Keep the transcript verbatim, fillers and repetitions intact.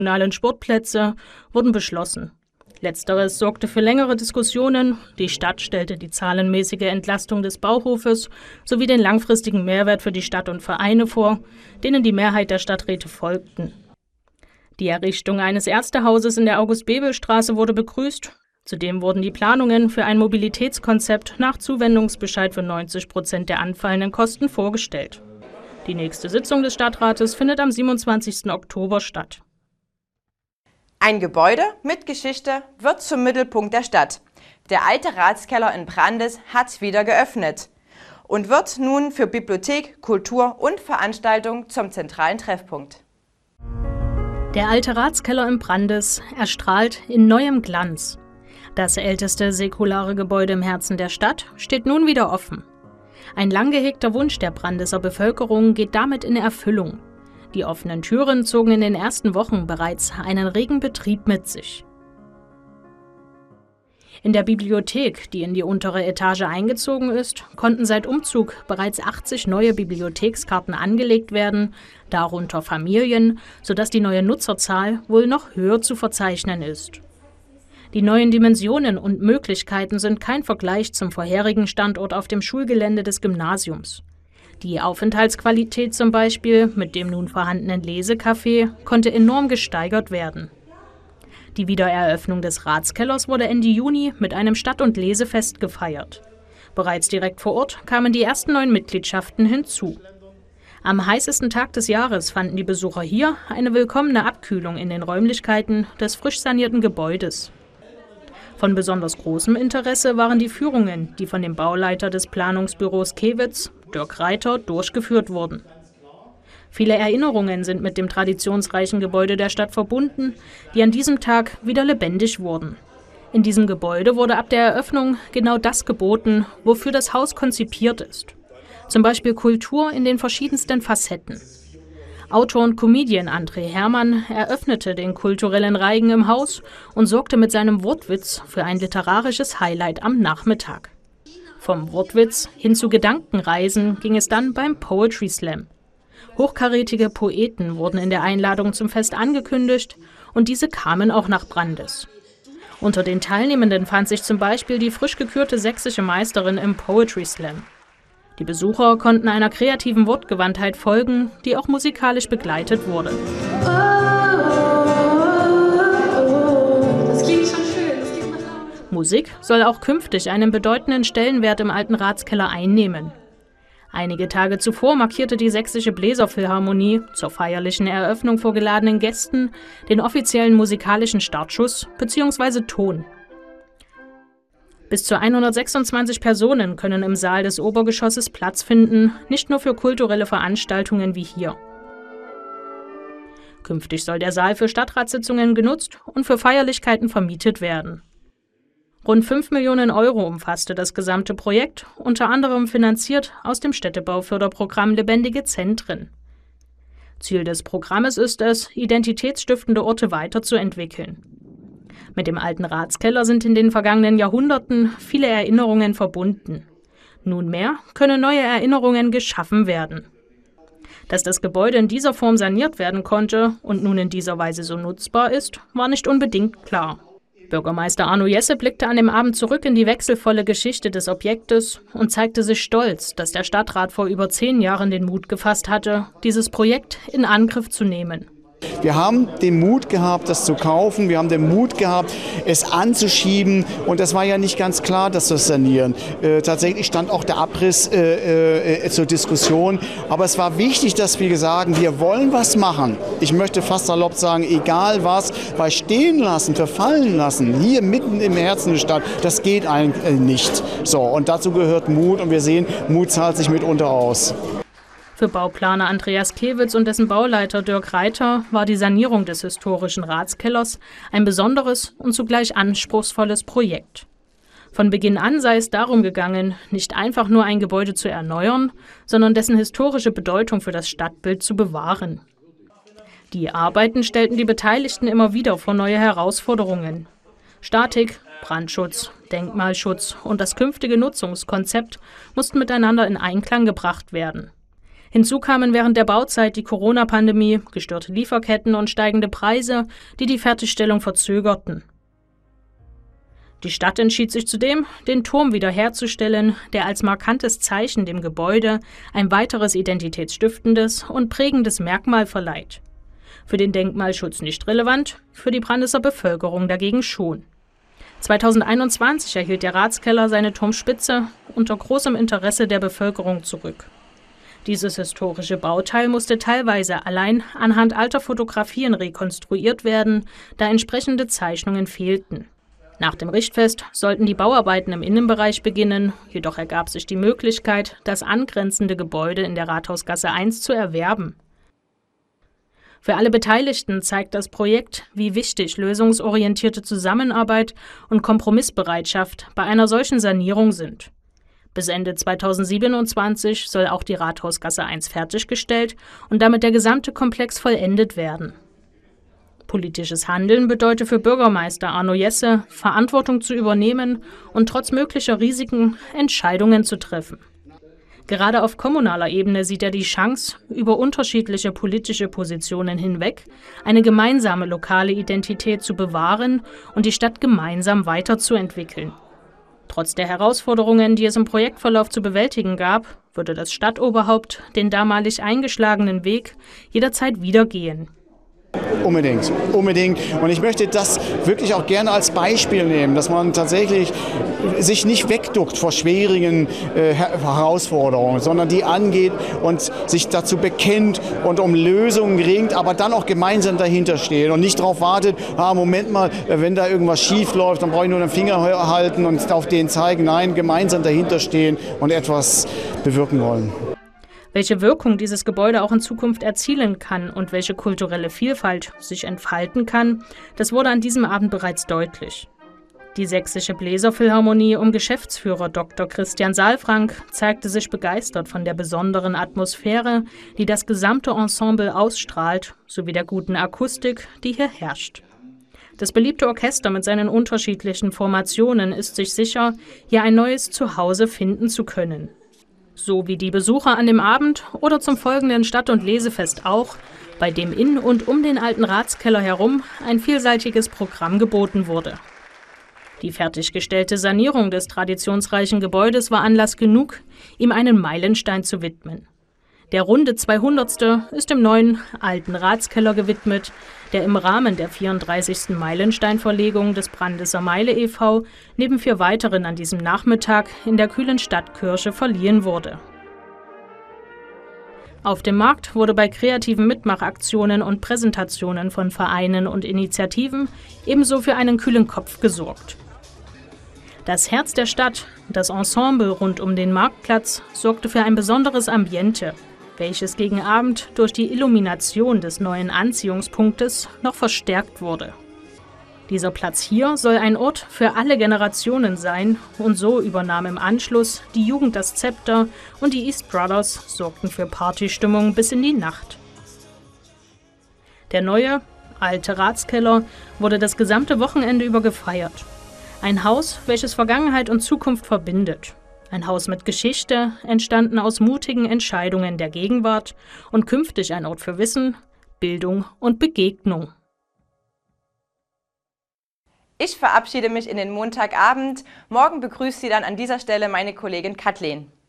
regionalen Sportplätze wurden beschlossen. Letzteres sorgte für längere Diskussionen. Die Stadt stellte die zahlenmäßige Entlastung des Bauhofes sowie den langfristigen Mehrwert für die Stadt und Vereine vor, denen die Mehrheit der Stadträte folgten. Die Errichtung eines Ärztehauses in der August-Bebel-Straße wurde begrüßt. Zudem wurden die Planungen für ein Mobilitätskonzept nach Zuwendungsbescheid für neunzig Prozent der anfallenden Kosten vorgestellt. Die nächste Sitzung des Stadtrates findet am siebenundzwanzigsten Oktober statt. Ein Gebäude mit Geschichte wird zum Mittelpunkt der Stadt. Der alte Ratskeller in Brandes hat wieder geöffnet und wird nun für Bibliothek, Kultur und Veranstaltung zum zentralen Treffpunkt. Der alte Ratskeller in Brandes erstrahlt in neuem Glanz. Das älteste säkulare Gebäude im Herzen der Stadt steht nun wieder offen. Ein lang gehegter Wunsch der Brandeser Bevölkerung geht damit in Erfüllung. Die offenen Türen zogen in den ersten Wochen bereits einen regen Betrieb mit sich. In der Bibliothek, die in die untere Etage eingezogen ist, konnten seit Umzug bereits achtzig neue Bibliothekskarten angelegt werden, darunter Familien, sodass die neue Nutzerzahl wohl noch höher zu verzeichnen ist. Die neuen Dimensionen und Möglichkeiten sind kein Vergleich zum vorherigen Standort auf dem Schulgelände des Gymnasiums. Die Aufenthaltsqualität zum Beispiel mit dem nun vorhandenen Lesecafé konnte enorm gesteigert werden. Die Wiedereröffnung des Ratskellers wurde Ende Juni mit einem Stadt- und Lesefest gefeiert. Bereits direkt vor Ort kamen die ersten neuen Mitgliedschaften hinzu. Am heißesten Tag des Jahres fanden die Besucher hier eine willkommene Abkühlung in den Räumlichkeiten des frisch sanierten Gebäudes. Von besonders großem Interesse waren die Führungen, die von dem Bauleiter des Planungsbüros Kewitz, Dirk Reiter, durchgeführt wurden. Viele Erinnerungen sind mit dem traditionsreichen Gebäude der Stadt verbunden, die an diesem Tag wieder lebendig wurden. In diesem Gebäude wurde ab der Eröffnung genau das geboten, wofür das Haus konzipiert ist. Zum Beispiel Kultur in den verschiedensten Facetten. Autor und Comedian André Hermann eröffnete den kulturellen Reigen im Haus und sorgte mit seinem Wortwitz für ein literarisches Highlight am Nachmittag. Vom Wortwitz hin zu Gedankenreisen ging es dann beim Poetry Slam. Hochkarätige Poeten wurden in der Einladung zum Fest angekündigt und diese kamen auch nach Brandes. Unter den Teilnehmenden fand sich zum Beispiel die frisch gekürte sächsische Meisterin im Poetry Slam. Die Besucher konnten einer kreativen Wortgewandtheit folgen, die auch musikalisch begleitet wurde. Oh, oh, oh, das klingt schon schön, das klingt nach laut. Musik soll auch künftig einen bedeutenden Stellenwert im alten Ratskeller einnehmen. Einige Tage zuvor markierte die Sächsische Bläserphilharmonie zur feierlichen Eröffnung vor geladenen Gästen den offiziellen musikalischen Startschuss bzw. Ton. Bis zu hundertsechsundzwanzig Personen können im Saal des Obergeschosses Platz finden, nicht nur für kulturelle Veranstaltungen wie hier. Künftig soll der Saal für Stadtratssitzungen genutzt und für Feierlichkeiten vermietet werden. Rund fünf Millionen Euro umfasste das gesamte Projekt, unter anderem finanziert aus dem Städtebauförderprogramm Lebendige Zentren. Ziel des Programmes ist es, identitätsstiftende Orte weiterzuentwickeln. Mit dem alten Ratskeller sind in den vergangenen Jahrhunderten viele Erinnerungen verbunden. Nunmehr können neue Erinnerungen geschaffen werden. Dass das Gebäude in dieser Form saniert werden konnte und nun in dieser Weise so nutzbar ist, war nicht unbedingt klar. Bürgermeister Arno Jesse blickte an dem Abend zurück in die wechselvolle Geschichte des Objektes und zeigte sich stolz, dass der Stadtrat vor über zehn Jahren den Mut gefasst hatte, dieses Projekt in Angriff zu nehmen. Wir haben den Mut gehabt, das zu kaufen. Wir haben den Mut gehabt, es anzuschieben. Und das war ja nicht ganz klar, dass wir es sanieren. Äh, tatsächlich stand auch der Abriss äh, äh, zur Diskussion. Aber es war wichtig, dass wir sagen, wir wollen was machen. Ich möchte fast salopp sagen, egal was, weil stehen lassen, verfallen lassen, hier mitten im Herzen der Stadt, das geht eigentlich nicht. So, und dazu gehört Mut. Und wir sehen, Mut zahlt sich mitunter aus. Für Bauplaner Andreas Kewitz und dessen Bauleiter Dirk Reiter war die Sanierung des historischen Ratskellers ein besonderes und zugleich anspruchsvolles Projekt. Von Beginn an sei es darum gegangen, nicht einfach nur ein Gebäude zu erneuern, sondern dessen historische Bedeutung für das Stadtbild zu bewahren. Die Arbeiten stellten die Beteiligten immer wieder vor neue Herausforderungen. Statik, Brandschutz, Denkmalschutz und das künftige Nutzungskonzept mussten miteinander in Einklang gebracht werden. Hinzu kamen während der Bauzeit die Corona-Pandemie, gestörte Lieferketten und steigende Preise, die die Fertigstellung verzögerten. Die Stadt entschied sich zudem, den Turm wiederherzustellen, der als markantes Zeichen dem Gebäude ein weiteres identitätsstiftendes und prägendes Merkmal verleiht. Für den Denkmalschutz nicht relevant, für die Brandeser Bevölkerung dagegen schon. zweitausendeinundzwanzig erhielt der Ratskeller seine Turmspitze unter großem Interesse der Bevölkerung zurück. Dieses historische Bauteil musste teilweise allein anhand alter Fotografien rekonstruiert werden, da entsprechende Zeichnungen fehlten. Nach dem Richtfest sollten die Bauarbeiten im Innenbereich beginnen, jedoch ergab sich die Möglichkeit, das angrenzende Gebäude in der Rathausgasse eins zu erwerben. Für alle Beteiligten zeigt das Projekt, wie wichtig lösungsorientierte Zusammenarbeit und Kompromissbereitschaft bei einer solchen Sanierung sind. Bis Ende zweitausendsiebenundzwanzig soll auch die Rathausgasse eins fertiggestellt und damit der gesamte Komplex vollendet werden. Politisches Handeln bedeutet für Bürgermeister Arno Jesse, Verantwortung zu übernehmen und trotz möglicher Risiken Entscheidungen zu treffen. Gerade auf kommunaler Ebene sieht er die Chance, über unterschiedliche politische Positionen hinweg eine gemeinsame lokale Identität zu bewahren und die Stadt gemeinsam weiterzuentwickeln. Trotz der Herausforderungen, die es im Projektverlauf zu bewältigen gab, würde das Stadtoberhaupt den damalig eingeschlagenen Weg jederzeit wieder gehen. Unbedingt, unbedingt. Und ich möchte das wirklich auch gerne als Beispiel nehmen, dass man tatsächlich sich nicht wegduckt vor schwierigen äh, Herausforderungen, sondern die angeht und sich dazu bekennt und um Lösungen ringt, aber dann auch gemeinsam dahinter steht und nicht darauf wartet, ah, Moment mal, wenn da irgendwas schief läuft, dann brauche ich nur den Finger halten und auf den zeigen. Nein, gemeinsam dahinter stehen und etwas bewirken wollen. Welche Wirkung dieses Gebäude auch in Zukunft erzielen kann und welche kulturelle Vielfalt sich entfalten kann, das wurde an diesem Abend bereits deutlich. Die Sächsische Bläserphilharmonie um Geschäftsführer Doktor Christian Saalfrank zeigte sich begeistert von der besonderen Atmosphäre, die das gesamte Ensemble ausstrahlt, sowie der guten Akustik, die hier herrscht. Das beliebte Orchester mit seinen unterschiedlichen Formationen ist sich sicher, hier ein neues Zuhause finden zu können. So wie die Besucher an dem Abend oder zum folgenden Stadt- und Lesefest auch, bei dem in und um den alten Ratskeller herum ein vielseitiges Programm geboten wurde. Die fertiggestellte Sanierung des traditionsreichen Gebäudes war Anlass genug, ihm einen Meilenstein zu widmen. Der runde zweihundertste ist dem neuen alten Ratskeller gewidmet, der im Rahmen der vierunddreißigsten Meilensteinverlegung des Brandeser Meile e V neben vier weiteren an diesem Nachmittag in der kühlen Stadtkirche verliehen wurde. Auf dem Markt wurde bei kreativen Mitmachaktionen und Präsentationen von Vereinen und Initiativen ebenso für einen kühlen Kopf gesorgt. Das Herz der Stadt, das Ensemble rund um den Marktplatz, sorgte für ein besonderes Ambiente, welches gegen Abend durch die Illumination des neuen Anziehungspunktes noch verstärkt wurde. Dieser Platz hier soll ein Ort für alle Generationen sein und so übernahm im Anschluss die Jugend das Zepter und die East Brothers sorgten für Partystimmung bis in die Nacht. Der neue, alte Ratskeller wurde das gesamte Wochenende über gefeiert. Ein Haus, welches Vergangenheit und Zukunft verbindet. Ein Haus mit Geschichte, entstanden aus mutigen Entscheidungen der Gegenwart und künftig ein Ort für Wissen, Bildung und Begegnung. Ich verabschiede mich in den Montagabend. Morgen begrüßt Sie dann an dieser Stelle meine Kollegin Kathleen.